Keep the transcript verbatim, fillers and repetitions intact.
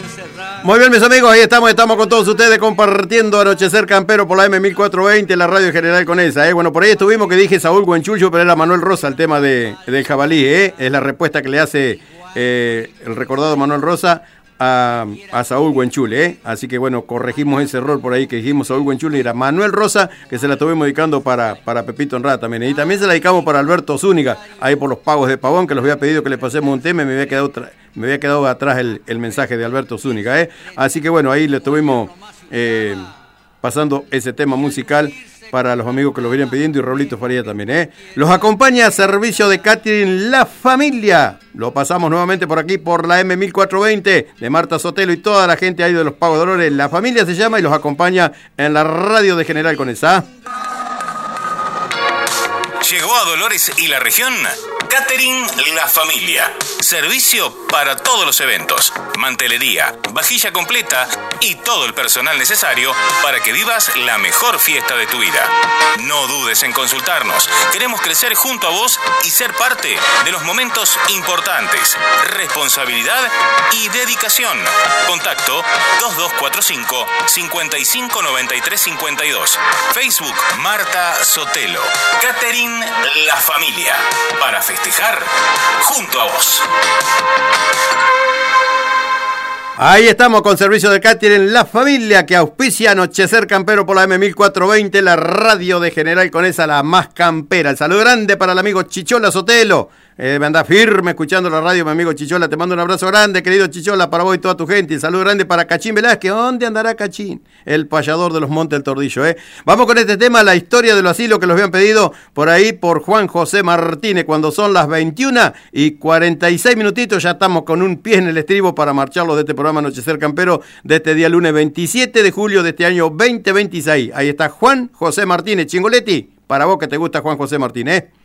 Muy bien, mis amigos, ahí estamos, estamos con todos ustedes compartiendo Anochecer Campero por la M mil cuatrocientos veinte, la radio general con esa, ¿eh? Bueno, por ahí estuvimos que dije Saúl Huenchullo, pero era Manuel Rosa el tema de, del jabalí, ¿eh? Es la respuesta que le hace eh, el recordado Manuel Rosa a, a Saúl Huenchule, ¿eh? Así que bueno, corregimos ese error por ahí que dijimos Saúl Huenchule, era Manuel Rosa, que se la estuvimos dedicando para, para Pepito Honrada también, ¿eh? Y también se la dedicamos para Alberto Zúñiga, ahí por los pagos de Pavón, que los había pedido que le pasemos un tema y me había quedado tra- me había quedado atrás el, el mensaje de Alberto Zúñiga, ¿eh? Así que bueno, ahí le estuvimos eh, pasando ese tema musical para los amigos que lo vienen pidiendo y Raulito Faría también, ¿eh? Los acompaña servicio de catering La Familia. Lo pasamos nuevamente por aquí por la M mil cuatrocientos veinte de Marta Sotelo y toda la gente ahí de los Pagos de Dolores. La Familia se llama y los acompaña en la radio de General Conesa. Llegó a Dolores y la región Catering La Familia. Servicio para todos los eventos, mantelería, vajilla completa y todo el personal necesario para que vivas la mejor fiesta de tu vida. No dudes en consultarnos. Queremos crecer junto a vos y ser parte de los momentos importantes. Responsabilidad y dedicación. Contacto dos dos cuatro cinco, cinco cinco nueve tres cinco dos. Facebook Marta Sotelo. Catering La Familia. Para festejar junto a vos. Ahí estamos con servicio de catering La Familia, que auspicia Anochecer Campero por la M mil cuatrocientos veinte, la radio de General Conesa, la más campera. El saludo grande para el amigo Chichola Sotelo. Eh, me anda firme escuchando la radio, mi amigo Chichola. Te mando un abrazo grande, querido Chichola, para vos y toda tu gente. Un saludo grande para Cachín Velázquez. ¿Dónde andará Cachín? El payador de los Montes del Tordillo, ¿eh? Vamos con este tema, la historia de los asilos que los habían pedido por ahí por Juan José Martínez. Cuando son las veintiuna y cuarenta y seis minutitos, ya estamos con un pie en el estribo para marcharlo de este programa Anochecer Campero de este día lunes veintisiete de julio de este año veinte veintiséis. Ahí está Juan José Martínez. Chingoletti, para vos que te gusta Juan José Martínez, ¿eh?